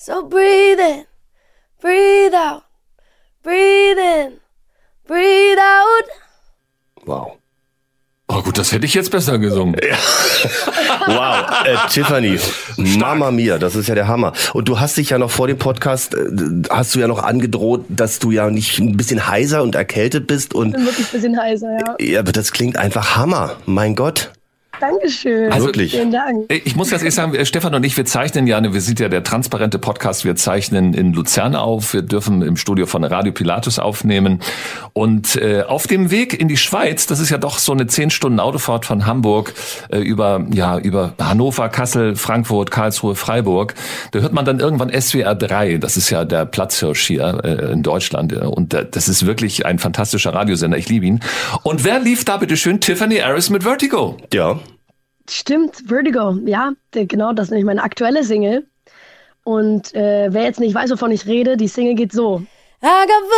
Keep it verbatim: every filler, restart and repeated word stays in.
So breathe in, breathe out, breathe in, breathe out. Wow. Oh gut, das hätte ich jetzt besser gesungen. Ja. Wow, äh, Tiffany, Mama Mia, das ist ja der Hammer. Und du hast dich ja noch vor dem Podcast, äh, hast du ja noch angedroht, dass du ja nicht ein bisschen heiser und erkältet bist. Und Ich bin wirklich ein bisschen heiser, ja. Ja, aber das klingt einfach Hammer, mein Gott. Dankeschön. Also, Wirklich. Vielen Dank. Ich muss ganz ehrlich sagen, Stefan und ich, wir zeichnen ja, wir sind ja der transparente Podcast, wir zeichnen in Luzern auf, wir dürfen im Studio von Radio Pilatus aufnehmen und äh, auf dem Weg in die Schweiz, das ist ja doch so eine zehn Stunden Autofahrt von Hamburg äh, über ja über Hannover, Kassel, Frankfurt, Karlsruhe, Freiburg, da hört man dann irgendwann S W R drei, das ist ja der Platzhirsch hier äh, in Deutschland und äh, das ist wirklich ein fantastischer Radiosender, ich liebe ihn. Und wer lief da bitte schön? Tiffany Harris mit Vertigo. Ja. Stimmt, Vertigo, ja, der, genau, das ist nämlich meine aktuelle Single. Und äh, wer jetzt nicht weiß, wovon ich rede, die Single geht so. I got